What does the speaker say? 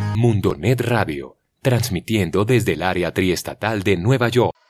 Mundonet Radio, transmitiendo desde el área triestatal de Nueva York.